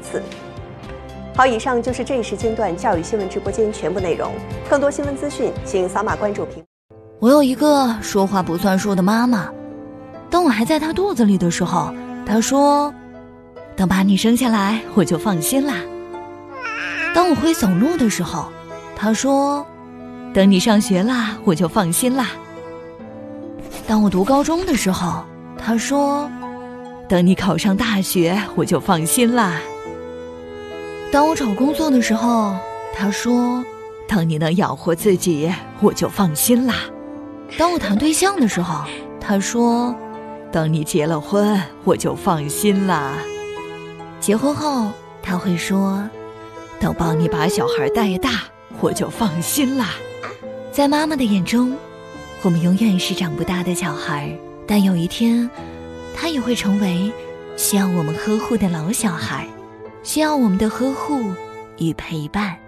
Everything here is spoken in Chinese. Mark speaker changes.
Speaker 1: 次。好，以上就是这一时间段教育新闻直播间全部内容。更多新闻资讯，请扫码关注屏。
Speaker 2: 我有一个说话不算数的妈妈，当我还在她肚子里的时候，她说：“等把你生下来，我就放心啦。”当我会走路的时候，她说：“等你上学啦，我就放心啦。”当我读高中的时候，她说：“等你考上大学，我就放心啦。”当我找工作的时候，她说：“等你能养活自己，我就放心啦。”当我谈对象的时候，她说：“等你结了婚，我就放心啦。”结婚后，她会说：“等帮你把小孩带大，我就放心啦。”在妈妈的眼中，我们永远是长不大的小孩，但有一天，她也会成为需要我们呵护的老小孩，需要我们的呵护与陪伴。